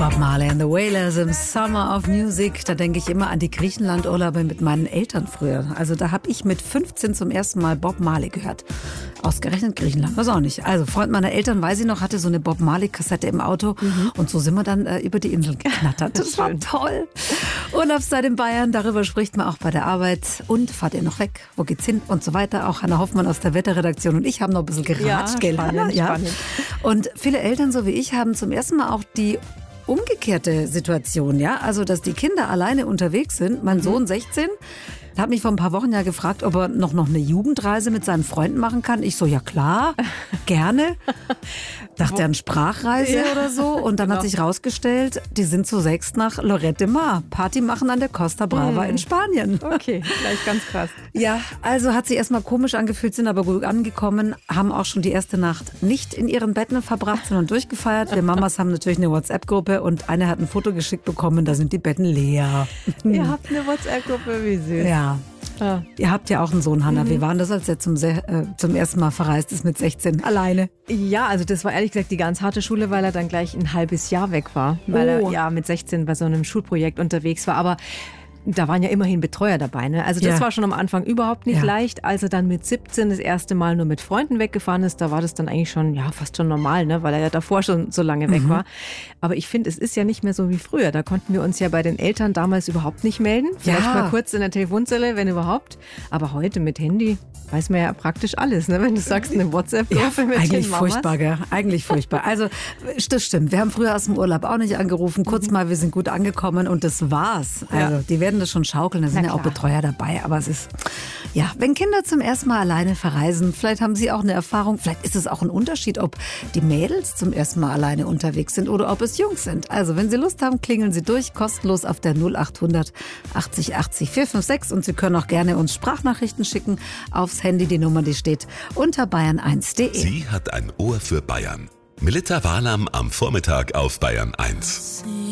Bob Marley and the Wailers im Summer of Music. Da denke ich immer an die Griechenland-Urlaube mit meinen Eltern früher. Also da habe ich mit 15 zum ersten Mal Bob Marley gehört. Ausgerechnet Griechenland, weiß auch nicht. Also Freund meiner Eltern, weiß ich noch, hatte so eine Bob Marley-Kassette im Auto. Und so sind wir dann über die Insel geknattert. Das war toll. Urlaubszeit in Bayern, darüber spricht man auch bei der Arbeit. Und fahrt ihr noch weg? Wo geht's hin? Und so weiter. Auch Hanna Hoffmann aus der Wetterredaktion und ich haben noch ein bisschen geratscht. Ja, spannend, spannend. Und viele Eltern, so wie ich, haben zum ersten Mal auch die umgekehrte Situation, ja, also dass die Kinder alleine unterwegs sind. Mein Sohn 16 hat mich vor ein paar Wochen ja gefragt, ob er noch eine Jugendreise mit seinen Freunden machen kann. Ich so, ja klar, gerne. Dachte an Sprachreise oder so. Und dann hat sich rausgestellt, die sind zu 6 nach Lloret de Mar. Party machen an der Costa Brava in Spanien. Okay, gleich ganz krass. Ja, also hat sich erstmal komisch angefühlt, sind aber gut angekommen, haben auch schon die erste Nacht nicht in ihren Betten verbracht, sondern durchgefeiert. Wir Mamas haben natürlich eine WhatsApp-Gruppe und eine hat ein Foto geschickt bekommen, da sind die Betten leer. Ihr habt eine WhatsApp-Gruppe, wie süß. Ja. Ihr habt ja auch einen Sohn, Hanna. Wie war das, als er zum ersten Mal verreist ist mit 16? Alleine? Ja, also das war ehrlich gesagt die ganz harte Schule, weil er dann gleich ein halbes Jahr weg war. Weil er ja mit 16 bei so einem Schulprojekt unterwegs war. Aber da waren ja immerhin Betreuer dabei. Ne? Also das war schon am Anfang überhaupt nicht leicht. Als er dann mit 17 das erste Mal nur mit Freunden weggefahren ist, da war das dann eigentlich schon, ja, fast schon normal, ne? Weil er ja davor schon so lange weg war. Aber ich finde, es ist ja nicht mehr so wie früher. Da konnten wir uns ja bei den Eltern damals überhaupt nicht melden. Vielleicht mal kurz in der Telefonzelle, wenn überhaupt. Aber heute mit Handy weiß man ja praktisch alles, ne? Wenn du sagst, eine WhatsApp-Gruppe mit eigentlich den Mamas. Furchtbar, gell? Eigentlich furchtbar. Also das stimmt. Wir haben früher aus dem Urlaub auch nicht angerufen. Kurz mal, wir sind gut angekommen und das war's. Also die werden das schon schaukeln. Da sind ja auch Betreuer dabei. Aber es ist, ja, wenn Kinder zum ersten Mal alleine verreisen, vielleicht haben sie auch eine Erfahrung. Vielleicht ist es auch ein Unterschied, ob die Mädels zum ersten Mal alleine unterwegs sind oder ob es Jungs sind. Also wenn Sie Lust haben, klingeln Sie durch, kostenlos auf der 0800 80 80 456. Und Sie können auch gerne uns Sprachnachrichten schicken aufs Handy. Die Nummer, die steht unter bayern1.de. Sie hat ein Ohr für Bayern. Melitta Wahlam am Vormittag auf Bayern 1.